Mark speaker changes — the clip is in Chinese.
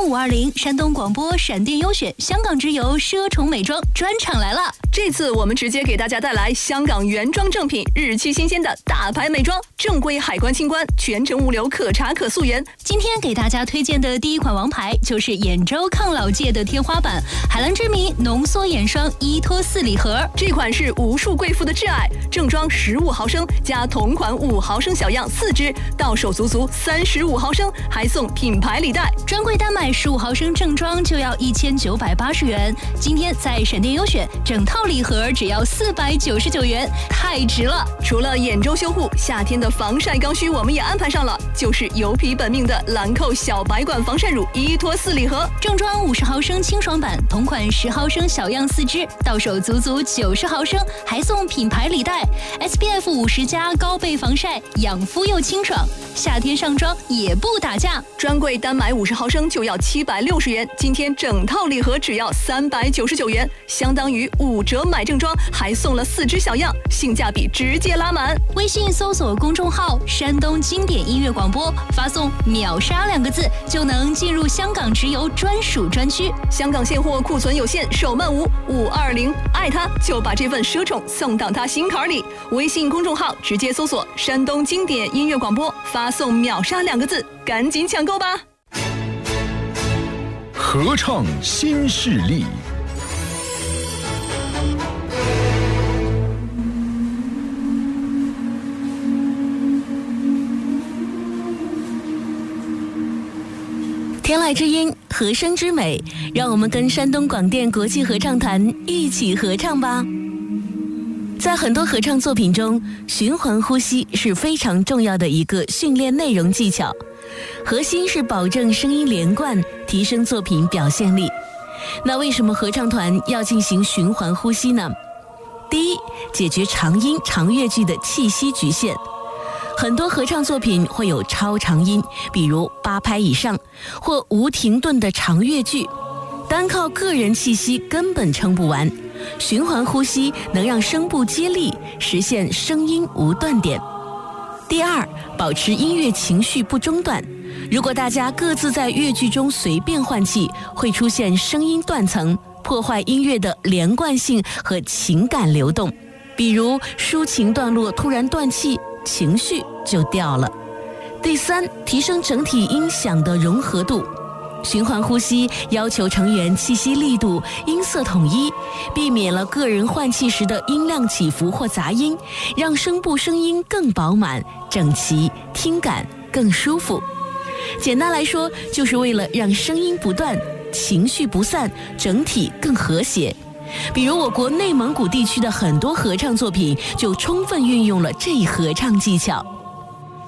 Speaker 1: FM520山东广播闪电优选香港之友奢宠美妆专场来了。
Speaker 2: 这次我们直接给大家带来香港原装正品，日期新鲜的大牌美妆，正规海关清关，全程物流可查可溯源。
Speaker 1: 今天给大家推荐的第一款王牌就是眼周抗老界的天花板海蓝之谜浓缩眼霜依托4礼盒，
Speaker 2: 这款是无数贵妇的挚爱，正装15毫升加同款5毫升小样4支，到手足35毫升，还送品牌礼袋。
Speaker 1: 专柜单买15毫升正装就要1980元，今天在闪电优选整套礼盒只要499元，太值了。
Speaker 2: 除了眼周修护，夏天的防晒刚需我们也安排上了，就是油皮本命的兰蔻小白管防晒乳依托4礼盒，
Speaker 1: 正装50毫升清爽版，同款10毫升小样4支，到手足90毫升，还送品牌礼袋。 SPF 50+高倍防晒，养肤又清爽，夏天上妆也不打架。
Speaker 2: 专柜单买50毫升就要760元，今天整套礼盒只要399元，相当于5折买正装，还送了4支小样，性价比直接拉满。
Speaker 1: 微信搜索公众号山东经典音乐广播，发送秒杀2个字就能进入香港直邮专属专区。
Speaker 2: 香港现货库存有限，手慢无520，爱他就把这份奢宠送到他心坎里。微信公众号直接搜索山东经典音乐广播，发送秒杀2个字，赶紧抢购吧。
Speaker 3: 合唱新势力。
Speaker 4: 天籁之音，和声之美，让我们跟山东广电国际合唱团一起合唱吧。在很多合唱作品中，循环呼吸是非常重要的一个训练内容技巧，核心是保证声音连贯，提升作品表现力。那为什么合唱团要进行循环呼吸呢？第一，解决长音长乐句的气息局限。很多合唱作品会有超长音，比如8拍以上，或无停顿的长乐句，单靠个人气息根本撑不完。循环呼吸能让声部接力，实现声音无断点。第二，保持音乐情绪不中断。如果大家各自在乐句中随便换气，会出现声音断层，破坏音乐的连贯性和情感流动。比如抒情段落突然断气，情绪就掉了。第三，提升整体音响的融合度。循环呼吸要求成员气息力度、音色统一，避免了个人换气时的音量起伏或杂音，让声部声音更饱满、整齐，听感更舒服。简单来说，就是为了让声音不断，情绪不散，整体更和谐。比如我国内蒙古地区的很多合唱作品就充分运用了这一合唱技巧。